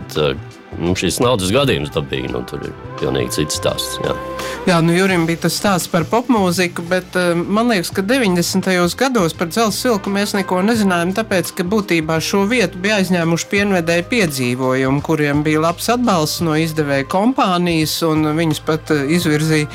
bet šis naudas gadījums dabīgi, tur ir pilnīgi cits stāsts. Jā, Jurim bija tas stāsts par popmūziku, bet man liekas, ka 90. gados par Dzelzs Vilku mēs neko nezinājām, tāpēc, ka būtībā šo vietu bija aizņēmuši pienvedēju piedzīvojumi, kuriem bija labs atbalsts no izdevēja kompānijas, un viņus pat izvirzīja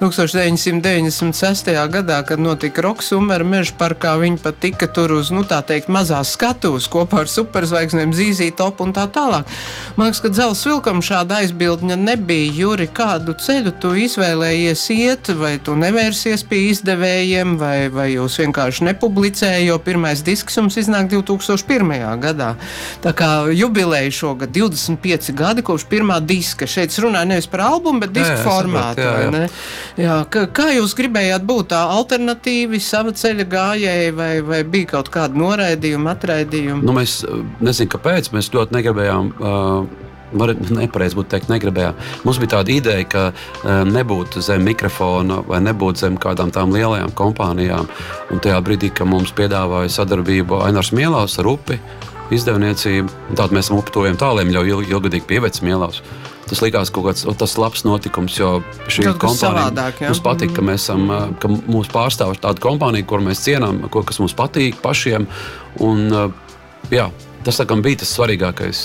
1996. gadā, kad notika Roksumera meža parkā, viņi pat tika tur uz, tā teikt, mazās skatuves kopā ar superzvaigznēm, Zīzī Top un tā tālāk. Man liekas, ka Dzelzs Vilkam šāda aizbildņa nebija. Juri, kādu ceļu tu izvēlējies iet, vai tu nevērsies pie izdevējiem, vai jūs vienkārši nepublicēji, jo pirmais disks jums iznāk 2001. gadā. Tā kā jubileja šogad 25 gadi kopš pirmā diska. Šeit es runāju nevis par albumu, bet disku formātu. Vai ne? Jā, kā jūs gribējāt būt tā alternatīvi, sava ceļa gājēji, vai bija kaut kāda noraidījuma, atraidījuma? Mēs nezinu, kāpēc mēs ļoti negribējām, nepareizi būtu teikt, negribējām. Mums bija tāda ideja, ka nebūtu zem mikrofona vai nebūtu zem kādām tām lielajām kompānijām. Un tajā brīdī, kad mums piedāvāja sadarbību Ainārs Mielaus ar Upi izdevniecību, tātad mēs esam Upi tuviem tāliem jau ilgadīgi pievecis Mielaus. Tas likās kaut kāds tas labs notikums, jo šī kompānija mums patīk, ka mēs esam, ka mūs pārstāv tāda kompānija, kur mēs cienām, kas mums patīk pašiem. Un, jā, tas bija tas svarīgākais.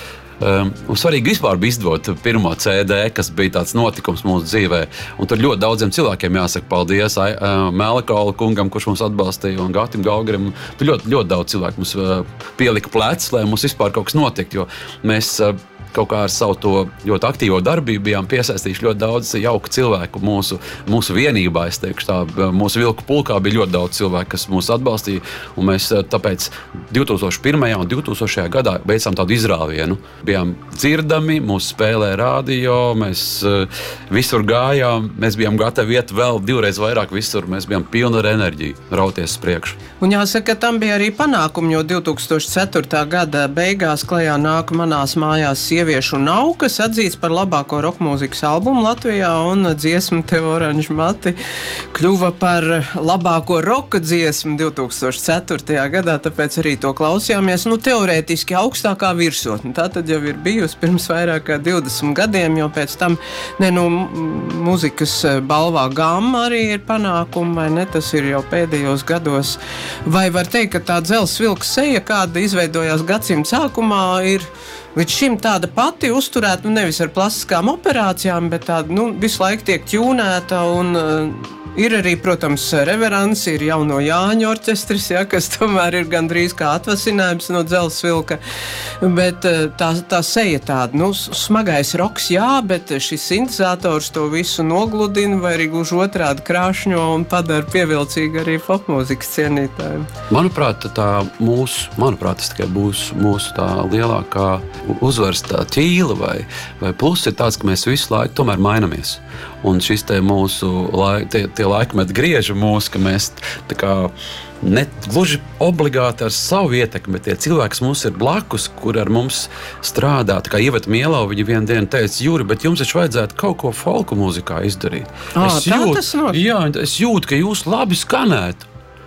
Un svarīgi vispār bija izdot pirmo CD, kas bija tāds notikums mūsu dzīvē. Un tur ļoti daudziem cilvēkiem jāsaka paldies Melikola kungam, kurš mums atbalstīja, un Gatim Gaugarim. Tur ļoti daudz cilvēku mums pielika plecus, lai mums vispār kaut kas notiktu, jo mēs kaut kā ar savu to ļoti aktīvo darbību bijām piesaistījuši ļoti daudz jauku cilvēku mūsu vienībā, es teikšu tā. Mūsu vilku pulkā bija ļoti daudz cilvēku, kas mūs atbalstīja, un mēs tāpēc 2001. un 2000. gadā veicām tādu izrāvienu. Bijām dzirdami, mūs spēlē radio, mēs visur gājām, mēs bijām gatavi iet vēl divreiz vairāk visur, mēs bijām pilni ar enerģiju, rauties uz priekšu. Un jāsaka, ka tam bija arī panākumi, jo 2004. gada beigās klajā nāk Manās mājās sieviešu nav, kas atzīts par labāko rokmūzikas albumu Latvijā, un dziesma Tev oranži mati kļuva par labāko roka dziesmu 2004. gadā, tāpēc arī to klausījāmies. Teorētiski augstākā virsotne. Tā tad jau ir bijusi pirms vairāk kā 20 gadiem, jo pēc tam muzikas balvā Gamma arī ir panākumi, vai ne? Tas ir jau pēdējos gados. Vai var teikt, ka tā Dzelzs Vilka seja, kāda izveidojās gadsimta sākumā, ir līdz šim tāda pati uzturēta, nevis ar plastiskām operācijām, bet tāda, visu laiku tiek ķūnēta un ir arī, protams, reverants, ir jauno Jāņu orķestris, kas tomēr ir gandrīz kā atvasinājums no Dzelzs Vilka, bet tā seja tāda, smagais roks, bet šis sintezators to visu nogludina, vai arī gluži otrādi krāšņo un padara pievilcīgi arī popmūzikas cienītājiem. Manuprāt, tas tikai būs mūsu tā lielākā uzvaras tā ķīla vai pluss ir tāds, ka mēs visu laiku tomēr mainamies. Un šis te mūsu tie laikmeti grieža mūs, ka mēs tā kā ne gluži obligāti ar savu ietekmi, bet tie cilvēki, kas mums ir blakus, kur ar mums strādā. Tā kā Iveta Mielau, viņa vienu dienu teica, Juri, bet jums taču vajadzētu kaut ko folku mūzikā izdarīt. Es jūtu, ka jūs labi skanētu.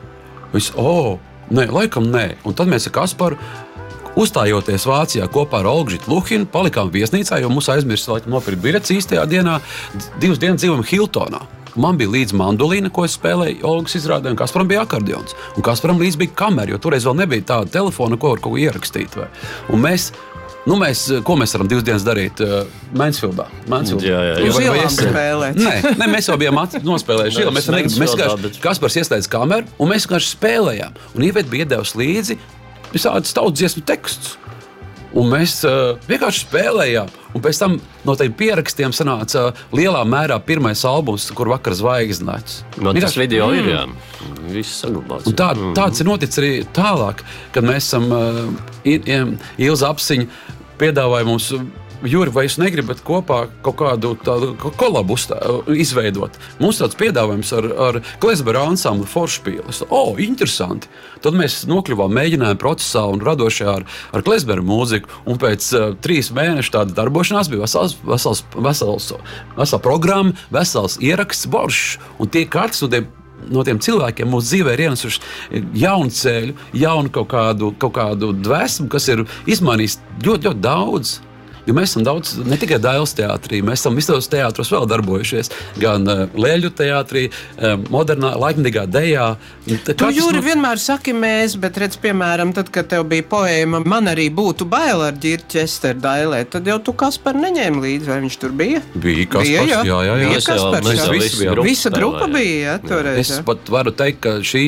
Laikam nē. Un tad mēs ar Kasparu uzstājoties Vācijā kopā ar Olgitu Luhinu, palikām viesnīcā, jo mūs aizmirsa nopirkt biļetes īstajā dienā. 2 dienas dzīvojam Hiltonā. Man bija līdz mandolīna, ko es spēlēju Olgas izrādē, un Kasparam bija akordeons. Un Kasparam līdz bija kamera, jo toreiz vēl nebija tāda telefona, ko var kaut ko ierakstīt. Un mēs, ko mēs varam 2 dienas darīt Mansfieldā? Jā. Uz ielām spēlēt. Nē, mēs jau bijām nospēlējuši ielu. Kaspars ieslēdz kameru, un mēs vienkārši spēlējām. Un Iveta bija iedevusi līdzi visādas tautsdziesmu tekstus. Un mēs vienkārši spēlējām. Un pēc tam no tiem pierakstiem sanāca lielā mērā pirmais albums, kur Vakar zvaigznāts. Tas video ir, jā. Viss saglabāts. Un tāds ir noticis arī tālāk, kad mēs esam Ilza Apsiņa piedāvāja mums Juri, vai jūs negribat kopā kaut kādu tādu kolabu izveidot? Mums tāds piedāvājums ar Klesbera ansambli Foršpīles. Interesanti. Tad mēs nokļuvām mēģinājuma procesā un radošajā ar Klesbera mūziku, un pēc 3 mēnešu tāda darbošanās bija vesela programma, vesels ieraksts, boršs, un tie katrs no tiem cilvēkiem mūsu dzīvē ir ienesuši jaunu ceļu, jaunu kaut kādu dvēsmu, kas ir izmainījis ļoti, ļoti daudz. Jo mēs esam daudz, ne tikai Dailes teātrī, mēs esam visos teātros vēl darbojušies. Gan Lielju teātrī, modernā, laikmatīgā dejā. Tu, Jūri, vienmēr saki mēs, bet redz, piemēram, tad, kad tev bija poēma Man arī būtu bail ar Ģirķi Esteru Dailē, tad jau tu Kasparu neņēmi līdzi, vai viņš tur bija? Bija Kaspars, jā. Bija Kaspars, visa grupa bija, toreiz. Es pat varu teikt, ka šī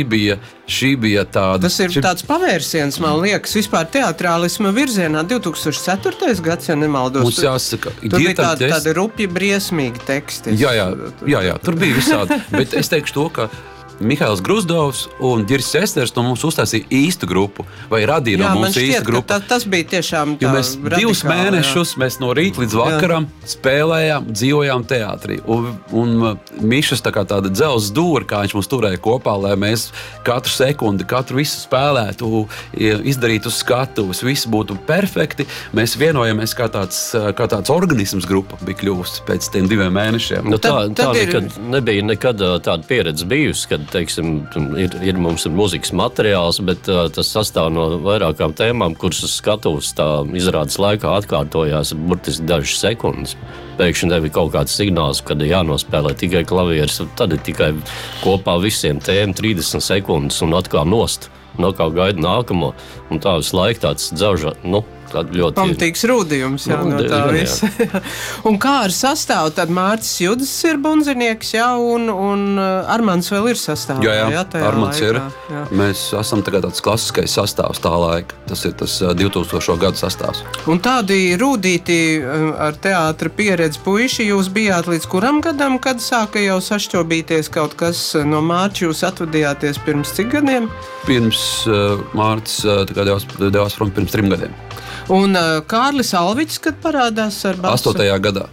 bija tāda... Tas ir tāds pavērsiens, man liekas, vispār teatrālisma virzienā 2004. gads, ja nemaldos. Mums jāsaka, tur bija tādi rupji briesmīgi teksti. Jā, tur bija visādi, bet es teikšu to, ka Mihails Gruzdovs un Ģirķis Esters no mums uztaisīja īstu grupu, vai radīja no mums īstu grupu. Tas bija tiešām tā radikāli. 2 mēnešus mēs no rīta līdz vakaram spēlējām, dzīvojām teātrī. Un Mišas tāda dzelzs dūra, kā viņš mums turēja kopā, lai mēs katru sekundi, katru visu spēlētu, izdarītu uz skatuves, viss būtu perfekti. Mēs vienojamies kā tāds organisms grupa bija kļuvusi pēc tiem 2 mēnešiem. Nu, tā nebija nekad tāda pieredze bijusi, kad teiksim, ir mums mūzikas materiāls, bet tas sastāv no vairākām tēmām, kuras uz skatuves izrādes laikā atkārtojās burtiski dažas sekundes. Pēkšņi tev ir kaut kāds signāls, kad ir jānospēlē tikai klavieres, tad ir tikai kopā visiem tēmām 30 sekundes un atkal nost. Un atkal gaida nākamo, un tā visu laiku tāds dzauža, ļoti... Pamatīgs rūdījums, no tā visa. Un kā ar sastāvu, tad Mārcis Judis ir bunzinieks, un Armands vēl ir sastāvā. Jā, Armands ir. Jā. Mēs esam tagad tāds klasiskais sastāvs tā laika. Tas ir tas 2000. gadu sastāvs. Un tādi rūdīti ar teātra pieredzi puiši jūs bijāt līdz kuram gadam, kad sāka jau sašķobīties kaut kas no Mārķa, jūs atvadījāties pirms cik gadiem? Pirms Mārcis devās prom pirms 3 gadiem. Un Kārlis Alviķis, kad parādās ar basu? 8. gadā.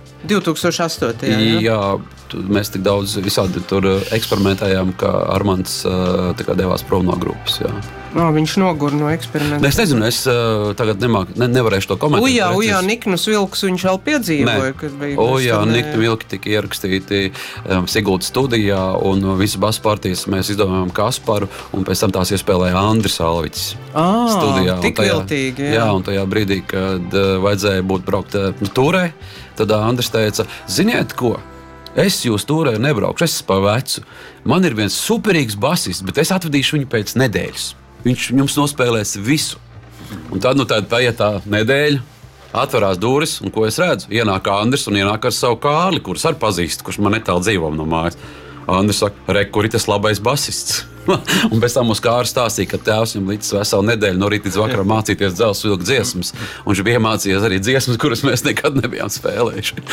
2008. Jā, mēs tik daudz visādi tur eksperimentējām, ka Armands devās prom no grupas. Jā. Viņš nogura no eksperimentiem. Es nezinu, es tagad nevarēšu to komentēt. Ujā, Niknus Vilks viņš vēl piedzīvoja, kad bija. Niknu Vilki tika ierakstīti Siguldas studijā, un visas basu partijas mēs izdomājām Kasparu, un pēc tam tās iespēlēja Andris Alviķis studijā. Tik viltīgi. Jā, un tajā brīdī, kad vajadzēja būt braukt turē, tad Andris teica, ziniet ko? Es jūs turē nebraukšu, es esmu pa vecu. Man ir viens superīgs basists, bet es atvadīšu viņu pēc nedēļas. Viņš jums nospēlēs visu. Un tad paiet tā nedēļa, atverās durvis, un ko es redzu? Ienāk Andris un ienāk ar savu Kārli, kurus arī pazīstu, kurš man netālu dzīvo no mājas. Andris saka, kur ir tas labais basists? Un pēc tam mums Kārs stāstīja, ka tēvs viņam līdz veselu nedēļu no rīta līdz vakaram mācīties dzelzs vilku dziesmas. Un viņš bija iemācījies arī dziesmas, kuras mēs nekad nebijām spēlējuši.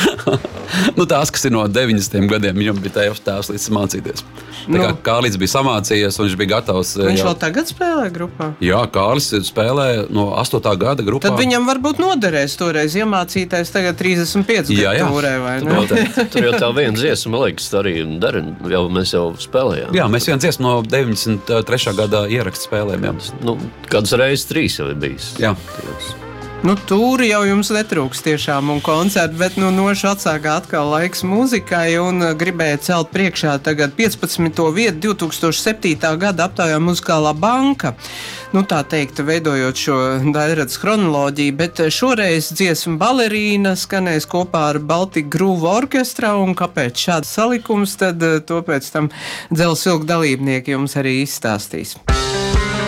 Tās, kas ir no 90. gadiem, viņam bija tēvs līdz mācīties. Tā kā Kārlis bija samācījies, un viņš bija gatavs. Viņš vēl tagad spēlē grupā? Jā, Kārlis spēlē no 8. gada grupā. Tad viņam varbūt noderēs toreiz iemācīties tagad 35 gadu turē, vai ne? Tur jau tā viena dziesma, man liekas, arī dara, mēs jau spēlējām. Jā, mēs vienu dziesmu no 93. gadā ierakstu spēlēm. Kādas reizes 3 jau ir bijis. Jā. Tūri jau jums netrūks tiešām un koncerti, bet nošu atsākā atkal laiks mūzikai un gribēja celt priekšā tagad 15. vietu 2007. gada aptaujā Muzikālā banka. Tā teikt, veidojot šo daļradas chronoloģiju, bet šoreiz dziesma Balerīna skanēs kopā ar Baltic Groove orķestra, un kāpēc šāds salikums, tad to pēc tam Dzelzs vilku dalībnieki jums arī izstāstīs.